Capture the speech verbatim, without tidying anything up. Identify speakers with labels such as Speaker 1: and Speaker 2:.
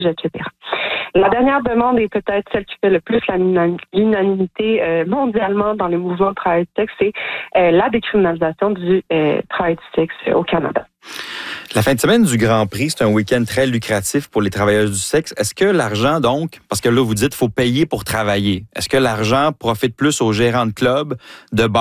Speaker 1: et cetera. La dernière demande est peut-être celle qui fait le plus l'unanimité euh, mondialement dans les mouvements de travail du sexe, c'est euh, la décriminalisation du euh, travail du sexe au Canada.
Speaker 2: La fin de semaine du Grand Prix, c'est un week-end très lucratif pour les travailleuses du sexe. Est-ce que l'argent, donc, parce que là, vous dites qu'il faut payer pour travailler, est-ce que l'argent profite plus aux gérants de clubs, de bars,